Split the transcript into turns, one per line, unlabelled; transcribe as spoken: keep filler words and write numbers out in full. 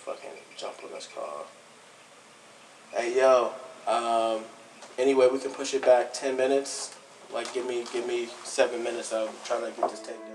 fucking jump on this call. Hey yo, um, anyway, we can push it back ten minutes. Like, give me, give me seven minutes. I'm trying to get this tape done.